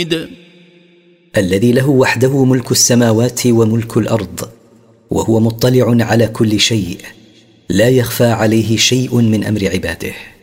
الذي له وحده ملك السماوات وملك الأرض، وهو مطلع على كل شيء، لا يخفى عليه شيء من أمر عباده.